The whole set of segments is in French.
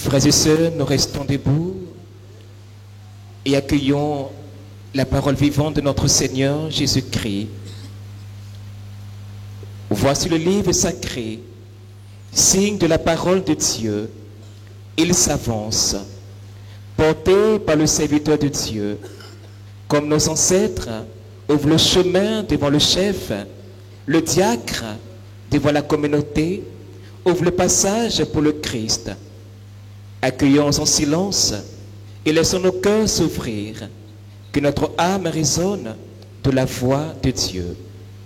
Frères et sœurs, nous restons debout et accueillons la parole vivante de notre Seigneur Jésus-Christ. Voici le livre sacré, signe de la parole de Dieu. Il s'avance, porté par le serviteur de Dieu. Comme nos ancêtres ouvrent le chemin devant le chef, le diacre devant la communauté ouvre le passage pour le Christ. Accueillons en silence et laissons nos cœurs s'ouvrir, que notre âme résonne de la voix de Dieu.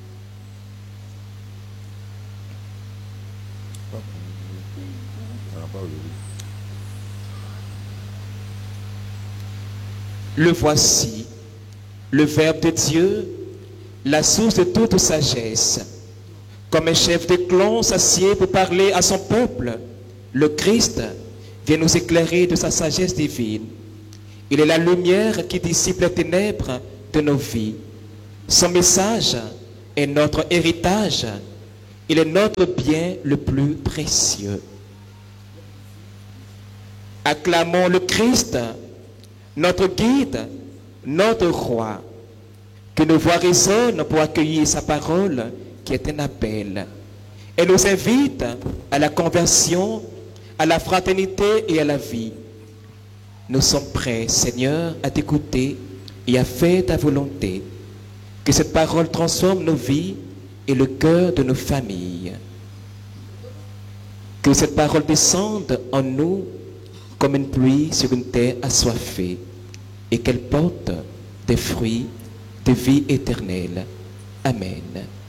Le voici, le Verbe de Dieu, la source de toute sagesse. Comme un chef de clan s'assied pour parler à son peuple, le Christ vient nous éclairer de sa sagesse divine. Il est la lumière qui dissipe les ténèbres de nos vies. Son message est notre héritage. Il est notre bien le plus précieux. Acclamons le Christ, notre guide, notre roi. Que nos voix résonnent pour accueillir sa parole qui est un appel. Elle nous invite à la conversion, à la fraternité et à la vie. Nous sommes prêts, Seigneur, à t'écouter et à faire ta volonté. Que cette parole transforme nos vies et le cœur de nos familles. Que cette parole descende en nous comme une pluie sur une terre assoiffée et qu'elle porte des fruits de vie éternelle. Amen.